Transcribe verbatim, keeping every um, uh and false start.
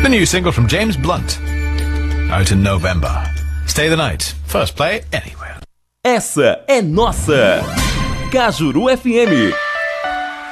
The new single from James Blunt. Out in November. Stay the night. First play anywhere. Essa é nossa. Cajuru F M.